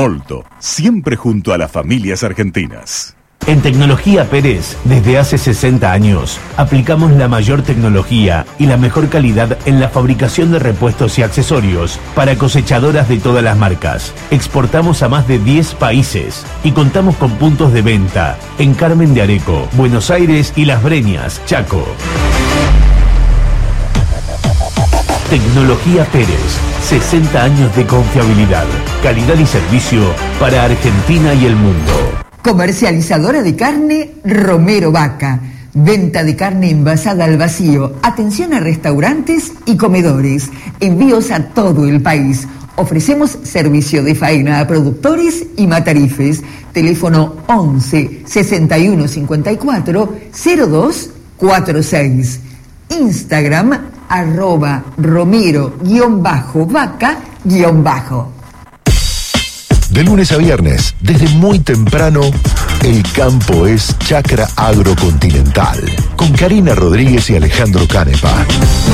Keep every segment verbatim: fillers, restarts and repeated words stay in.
Molto, siempre junto a las familias argentinas. En Tecnología Pérez, desde hace sesenta años, aplicamos la mayor tecnología y la mejor calidad en la fabricación de repuestos y accesorios para cosechadoras de todas las marcas. Exportamos a más de diez países y contamos con puntos de venta en Carmen de Areco, Buenos Aires y Las Breñas, Chaco. Tecnología Pérez, sesenta años de confiabilidad, calidad y servicio para Argentina y el mundo. Comercializadora de carne Romero Vaca. Venta de carne envasada al vacío. Atención a restaurantes y comedores. Envíos a todo el país. Ofrecemos servicio de faena a productores y matarifes. Teléfono once, sesenta y uno, cincuenta y cuatro, cero dos cuarenta y seis. Instagram arroba Romero guión bajo vaca guión bajo. De lunes a viernes, desde muy temprano, el campo es Chacra Agrocontinental, con Karina Rodríguez y Alejandro Canepa.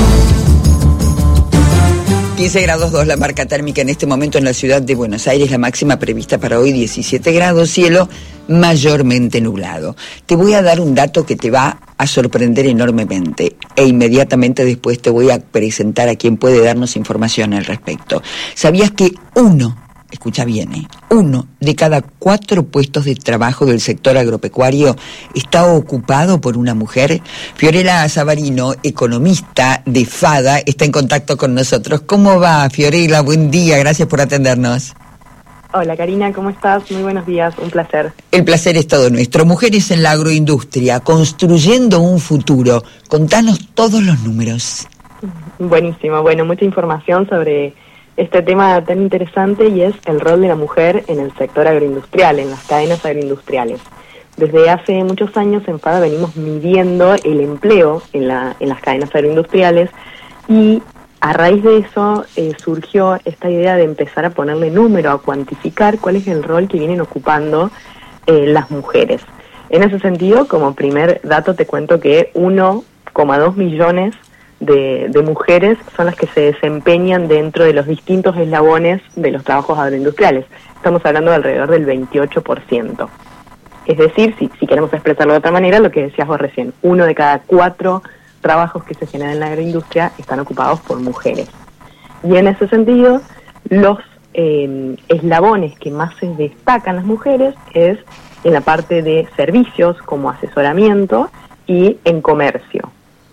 quince grados dos la marca térmica en este momento en la ciudad de Buenos Aires, la máxima prevista para hoy diecisiete grados, cielo mayormente nublado. Te voy a dar un dato que te va a sorprender enormemente e inmediatamente después te voy a presentar a quien puede darnos información al respecto. ¿Sabías que uno Escucha bien, ¿eh? Uno de cada cuatro puestos de trabajo del sector agropecuario está ocupado por una mujer? Fiorella Savarino, economista de FADA, está en contacto con nosotros. ¿Cómo va, Fiorella? Buen día, gracias por atendernos. Hola, Karina, ¿cómo estás? Muy buenos días, un placer. El placer es todo nuestro. Mujeres en la agroindustria, construyendo un futuro. Contanos todos los números. Buenísimo, bueno, mucha información sobre este tema tan interesante y es el rol de la mujer en el sector agroindustrial, en las cadenas agroindustriales. Desde hace muchos años en FADA venimos midiendo el empleo en, la, en las cadenas agroindustriales y a raíz de eso eh, surgió esta idea de empezar a ponerle número, a cuantificar cuál es el rol que vienen ocupando eh, las mujeres. En ese sentido, como primer dato te cuento que uno coma dos millones De, de mujeres son las que se desempeñan dentro de los distintos eslabones de los trabajos agroindustriales. Estamos hablando de alrededor del veintiocho por ciento. Es decir, si, si queremos expresarlo de otra manera, lo que decías vos recién, uno de cada cuatro trabajos que se generan en la agroindustria están ocupados por mujeres. Y en ese sentido, los eh, eslabones que más se destacan las mujeres es en la parte de servicios como asesoramiento y en comercio.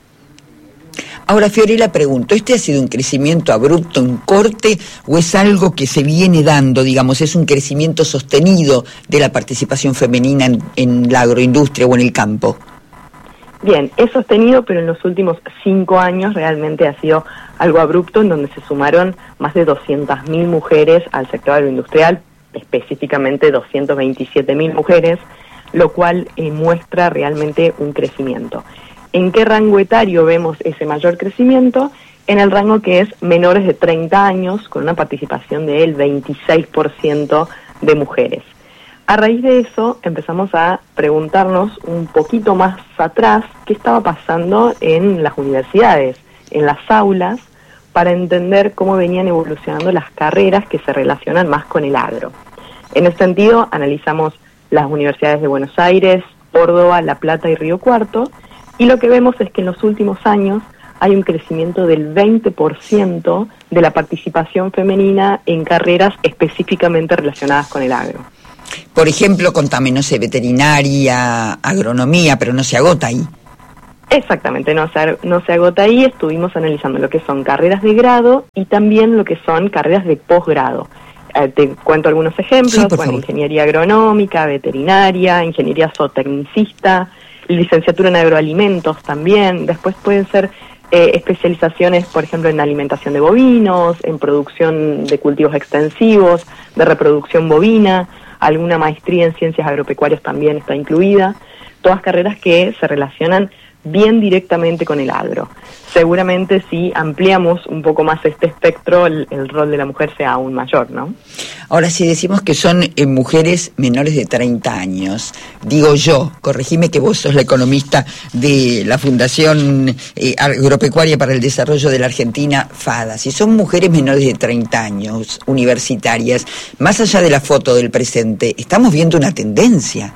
Ahora, Fiorella, pregunto, ¿este ha sido un crecimiento abrupto, en corte, o es algo que se viene dando, digamos, es un crecimiento sostenido de la participación femenina en, en la agroindustria o en el campo? Bien, es sostenido, pero en los últimos cinco años realmente ha sido algo abrupto, en donde se sumaron más de doscientas mil mujeres al sector agroindustrial, específicamente doscientas veintisiete mil mujeres, lo cual eh, muestra realmente un crecimiento. ¿En qué rango etario vemos ese mayor crecimiento? En el rango que es menores de treinta años, con una participación del veintiséis por ciento de mujeres. A raíz de eso empezamos a preguntarnos un poquito más atrás qué estaba pasando en las universidades, en las aulas, para entender cómo venían evolucionando las carreras que se relacionan más con el agro. En ese sentido, analizamos las universidades de Buenos Aires, Córdoba, La Plata y Río Cuarto, y lo que vemos es que en los últimos años hay un crecimiento del veinte por ciento de la participación femenina en carreras específicamente relacionadas con el agro. Por ejemplo, contame, no sé, veterinaria, agronomía, pero no se agota ahí. Exactamente, no se, no se agota ahí. Estuvimos analizando lo que son carreras de grado y también lo que son carreras de posgrado. Eh, te cuento algunos ejemplos. Sí, por bueno, favor. Ingeniería agronómica, veterinaria, ingeniería zootecnicista, licenciatura en agroalimentos también. Después pueden ser eh, especializaciones, por ejemplo, en alimentación de bovinos, en producción de cultivos extensivos, de reproducción bovina, alguna maestría en ciencias agropecuarias también está incluida. Todas carreras que se relacionan bien directamente con el agro. Seguramente si ampliamos un poco más este espectro, el, el rol de la mujer sea aún mayor, ¿no? Ahora, si decimos que son eh, mujeres menores de treinta años, digo yo, corregime que vos sos la economista de la Fundación eh, Agropecuaria para el Desarrollo de la Argentina, FADA, si son mujeres menores de treinta años, universitarias, más allá de la foto del presente, estamos viendo una tendencia.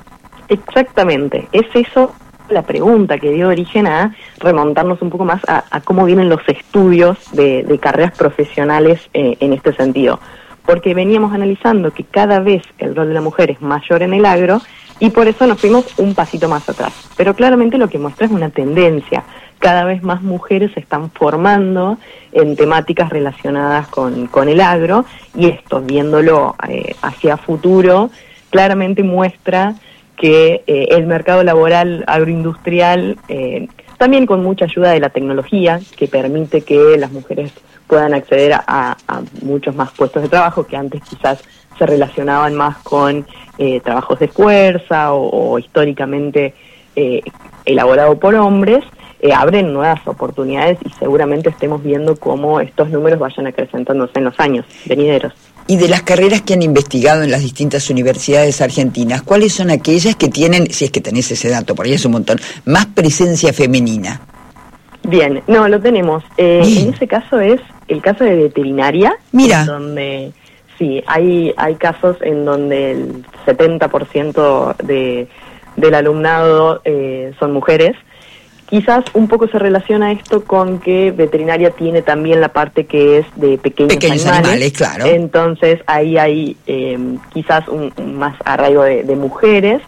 Exactamente, es eso la pregunta que dio origen a remontarnos un poco más a, a cómo vienen los estudios de, de carreras profesionales eh, en este sentido. Porque veníamos analizando que cada vez el rol de la mujer es mayor en el agro y por eso nos fuimos un pasito más atrás. Pero claramente lo que muestra es una tendencia. Cada vez más mujeres se están formando en temáticas relacionadas con, con el agro y esto, viéndolo eh, hacia futuro, claramente muestra que eh, el mercado laboral agroindustrial, eh, también con mucha ayuda de la tecnología, que permite que las mujeres puedan acceder a, a muchos más puestos de trabajo que antes quizás se relacionaban más con eh, trabajos de fuerza o, o históricamente eh, elaborado por hombres, eh, abren nuevas oportunidades y seguramente estemos viendo cómo estos números vayan acrecentándose en los años venideros. Y de las carreras que han investigado en las distintas universidades argentinas, ¿cuáles son aquellas que tienen, si es que tenés ese dato, por ahí es un montón, más presencia femenina? Bien, no, lo tenemos. Eh, en ese caso es el caso de veterinaria. Mira. Donde, sí, hay, hay casos en donde el setenta por ciento de, del alumnado eh, son mujeres. Quizás un poco se relaciona esto con que veterinaria tiene también la parte que es de pequeños, pequeños animales. animales, claro. Entonces ahí hay eh, quizás un, un más arraigo de, de mujeres.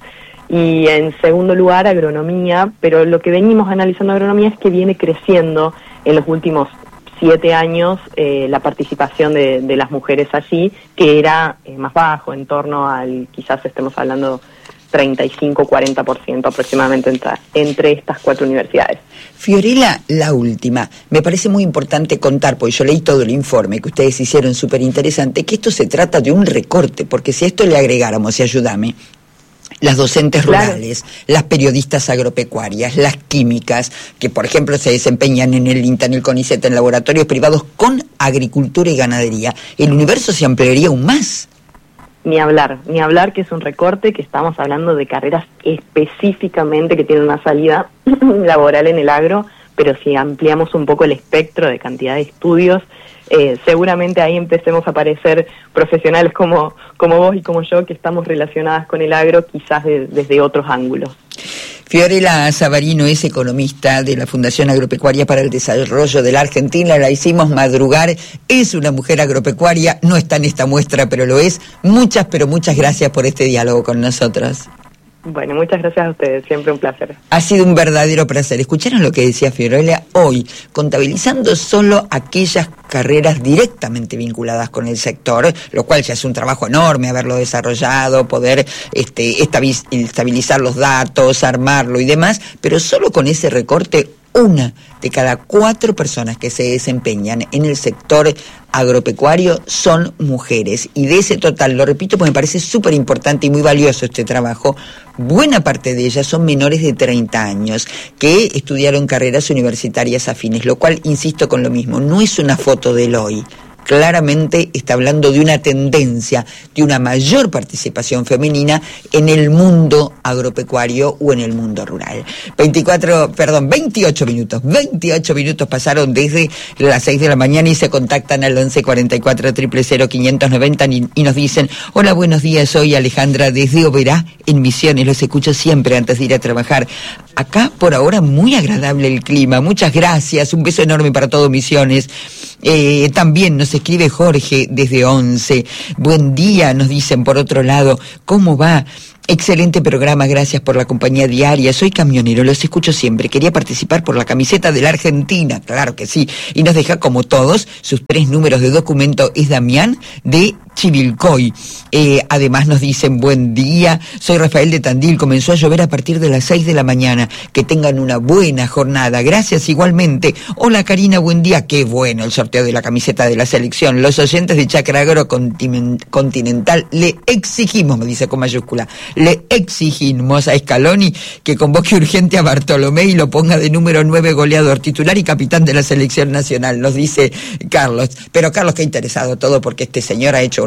Y en segundo lugar, agronomía, pero lo que venimos analizando agronomía es que viene creciendo en los últimos siete años eh, la participación de, de las mujeres allí, que era eh, más bajo, en torno al, quizás estemos hablando treinta y cinco a cuarenta por ciento aproximadamente entre, entre estas cuatro universidades. Fiorella, la última. Me parece muy importante contar, porque yo leí todo el informe que ustedes hicieron súper interesante, que esto se trata de un recorte, porque si a esto le agregáramos, y ayúdame, las docentes claro. rurales, las periodistas agropecuarias, las químicas, que por ejemplo se desempeñan en el INTA, en el CONICET, en laboratorios privados con agricultura y ganadería, el universo se ampliaría aún más. Ni hablar, ni hablar que es un recorte, que estamos hablando de carreras específicamente que tienen una salida laboral en el agro, pero si ampliamos un poco el espectro de cantidad de estudios, eh, seguramente ahí empecemos a aparecer profesionales como, como vos y como yo, que estamos relacionadas con el agro, quizás de, desde otros ángulos. Fiorella Savarino es economista de la Fundación Agropecuaria para el Desarrollo de la Argentina, la hicimos madrugar, es una mujer agropecuaria, no está en esta muestra, pero lo es. Muchas, pero muchas gracias por este diálogo con nosotros. Bueno, muchas gracias a ustedes, siempre un placer. Ha sido un verdadero placer. ¿Escucharon lo que decía Fiorella? Hoy, contabilizando solo aquellas carreras directamente vinculadas con el sector, lo cual ya es un trabajo enorme haberlo desarrollado, poder este, estabilizar los datos, armarlo y demás, pero solo con ese recorte, una de cada cuatro personas que se desempeñan en el sector agropecuario son mujeres. Y de ese total, lo repito porque me parece súper importante y muy valioso este trabajo, buena parte de ellas son menores de treinta años que estudiaron carreras universitarias afines, lo cual, insisto con lo mismo, no es una foto del hoy. Claramente está hablando de una tendencia, de una mayor participación femenina en el mundo agropecuario o en el mundo rural. veinticuatro, perdón, veintiocho minutos, veintiocho minutos pasaron desde las seis de la mañana y se contactan al once cuarenta y cuatro, cero cero cero, quinientos noventa y, y nos dicen: hola, buenos días, soy Alejandra desde Oberá, en Misiones, los escucho siempre antes de ir a trabajar. Acá por ahora muy agradable el clima, muchas gracias, un beso enorme para todo Misiones. Eh, también nos escribe Jorge desde Once. Buen día, nos dicen por otro lado. ¿Cómo va? Excelente programa, gracias por la compañía diaria. Soy camionero, los escucho siempre. Quería participar por la camiseta de la Argentina, claro que sí. Y nos deja como todos sus tres números de documento. Es Damián de Chivilcoy. Eh, además nos dicen: buen día, soy Rafael de Tandil. Comenzó a llover a partir de las seis de la mañana. Que tengan una buena jornada. Gracias igualmente. Hola Karina, buen día. Qué bueno el sorteo de la camiseta de la selección. Los oyentes de Chacra Agro Continental le exigimos, me dice con mayúscula, le exigimos a Scaloni que convoque urgente a Bartolomé y lo ponga de número nueve goleador, titular y capitán de la selección nacional, nos dice Carlos. Pero Carlos, qué interesado todo, porque este señor ha hecho una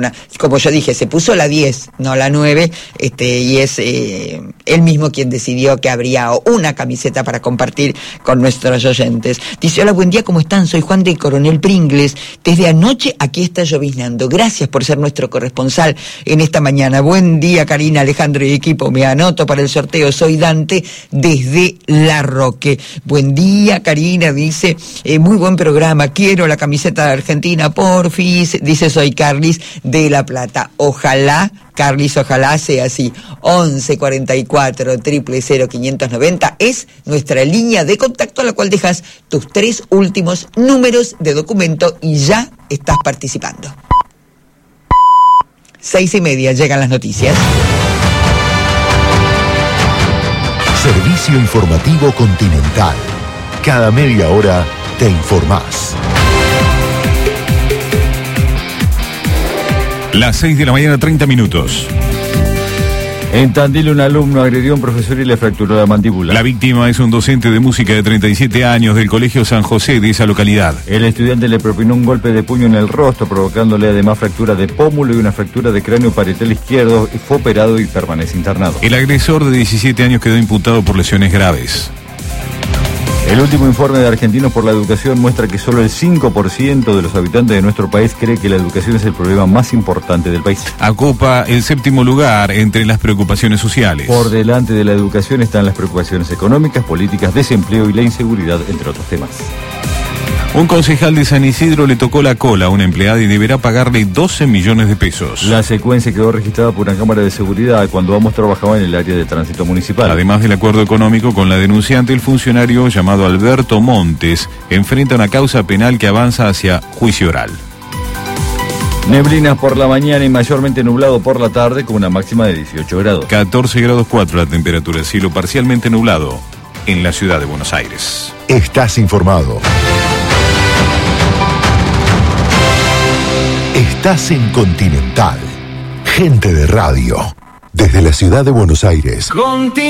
una, como yo dije, se puso la diez, no la nueve, este, y es eh, él mismo quien decidió que habría una camiseta para compartir con nuestros oyentes. Dice, hola, buen día, ¿cómo están? Soy Juan de Coronel Pringles. Desde anoche aquí está lloviznando. Gracias por ser nuestro corresponsal en esta mañana. Buen día, Karina, Alejandro y equipo. Me anoto para el sorteo. Soy Dante desde La Roque. Buen día, Karina, dice, eh, muy buen programa. Quiero la camiseta de Argentina, porfis. Dice, soy Carlis de La Plata. Ojalá, Carlis, ojalá sea así. once cuarenta y cuatro, triple cero, quinientos noventa es nuestra línea de contacto a la cual dejas tus tres últimos números de documento y ya estás participando. Seis y media llegan las noticias. Servicio Informativo Continental. Cada media hora te informás. Las seis de la mañana, treinta minutos. En Tandil, un alumno agredió a un profesor y le fracturó la mandíbula. La víctima es un docente de música de treinta y siete años del Colegio San José de esa localidad. El estudiante le propinó un golpe de puño en el rostro, provocándole además fractura de pómulo y una fractura de cráneo parietal izquierdo, y fue operado y permanece internado. El agresor de diecisiete años quedó imputado por lesiones graves. El último informe de Argentinos por la Educación muestra que solo el cinco por ciento de los habitantes de nuestro país cree que la educación es el problema más importante del país. Ocupa el séptimo lugar entre las preocupaciones sociales. Por delante de la educación están las preocupaciones económicas, políticas, desempleo y la inseguridad, entre otros temas. Un concejal de San Isidro le tocó la cola a una empleada y deberá pagarle doce millones de pesos. La secuencia quedó registrada por una cámara de seguridad cuando ambos trabajaban en el área de tránsito municipal. Además del acuerdo económico con la denunciante, el funcionario llamado Alberto Montes enfrenta una causa penal que avanza hacia juicio oral. Neblinas por la mañana y mayormente nublado por la tarde con una máxima de dieciocho grados. catorce grados cuatro la temperatura, cielo parcialmente nublado en la ciudad de Buenos Aires. Estás informado. Estás en Continental. Gente de radio. Desde la ciudad de Buenos Aires.